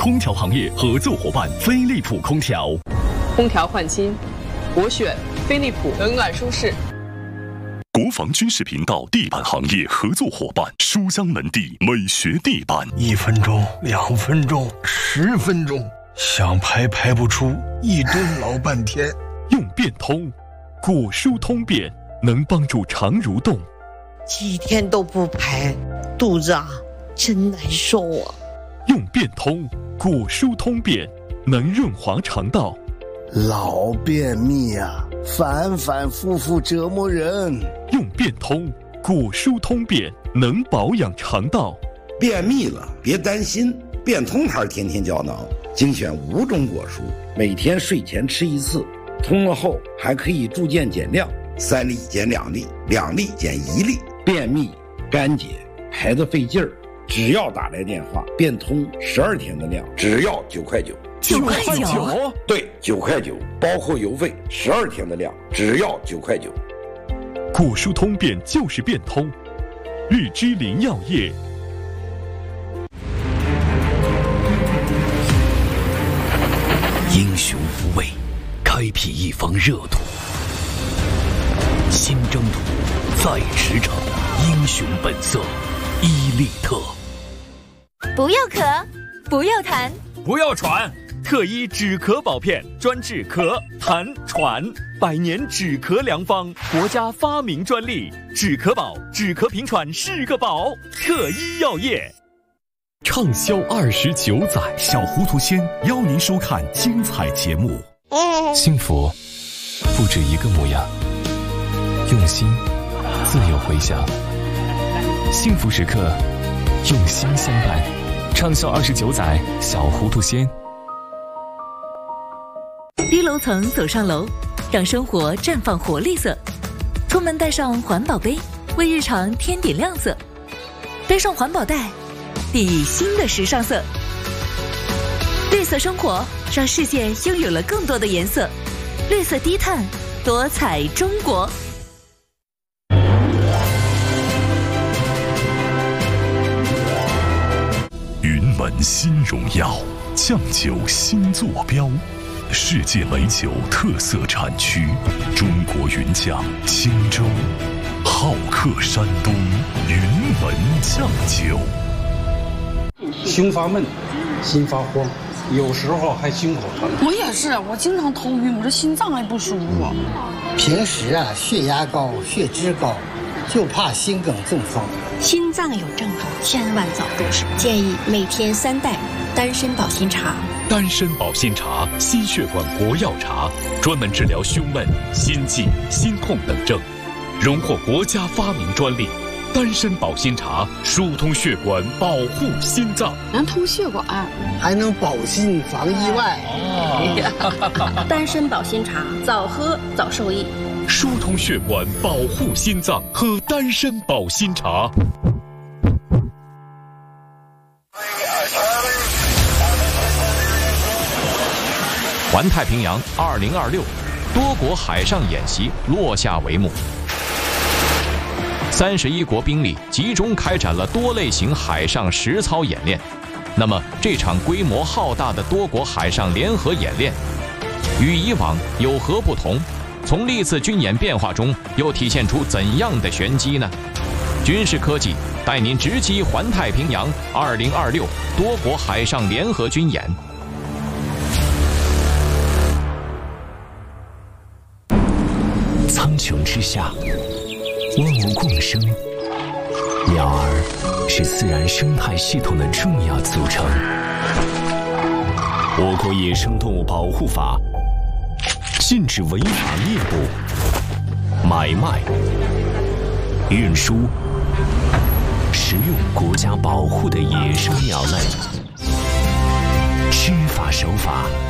空调行业合作伙伴飞利浦空调。 空调换新，我选飞利浦，冷暖舒适。 国防军事频道地板行业合作伙伴书香门第美学地板 ，1分钟、2分钟、10分钟，想排不出，1吨老半天。 用变通，果蔬通便，能帮助肠蠕动。 几天都不排，肚子真难受啊。 用变通，果蔬通便，能润滑肠道。 老便秘反复复折磨人。 用变通，果蔬通便，能保养肠道。 便秘了别担心，变通牌天天胶囊精选5种果蔬，每天睡前吃1次，通了后还可以助渐减量，3粒减2粒，2粒减1粒。便秘、干结、排得费劲儿，只要打来电话，变通12天的量，只要9块9。 9块9？ 对，9块9，包括邮费，12天的量，只要9块9。 果蔬通便就是变通，日之林药业。 英雄无畏，开辟一方热土。新征途，在驰骋，英雄本色，伊利特。 不要咳，不要痰， 不要喘。特一止咳宝片，专治咳、痰、喘，100年止咳良方，国家发明专利。止咳宝，止咳平喘是个宝。特一药业。 畅销29载，小糊涂仙邀您收看精彩节目。 幸福不止一个模样，用心自有回响。幸福时刻，用心相伴。畅销29载，小糊涂仙。 低楼层走上楼，让生活绽放活力色。出门带上环保杯，为日常添点亮色。背上环保袋，熨以新的时尚色。绿色生活，让世界拥有了更多的颜色。绿色低碳，多彩中国。 云门新荣耀，酱酒新坐标。世界美酒特色产区，中国云酱青州，好客山东云门酱酒。 胸发闷，心发慌，有时候还心口疼。 我也是，我经常头晕，我这心脏还不舒服。 平时血压高，血脂高，就怕心梗中风。 心脏有症状，千万早入手。建议每天3袋丹参保心茶。 丹参保心茶，心血管活药茶，专门治疗胸闷、心悸、心痛等症，荣获国家发明专利。丹参保心茶疏通血管，保护心脏， 能通血管， 还能保心防意外。 丹参保心茶，早喝早受益。 疏通血管，保护心脏，喝丹参保心茶。 环太平洋2026多国海上演习落下帷幕。31国兵力集中开展了多类型海上实操演练。那么，这场规模浩大的多国海上联合演练，与以往有何不同？从历次军演变化中，又体现出怎样的玄机呢？军事科技带您直击环太平洋2026多国海上联合军演。 苍穹之下，万物共生，鸟儿是自然生态系统的重要组成。我国野生动物保护法禁止违法猎捕、买卖、运输、食用国家保护的野生鸟类。执法守法，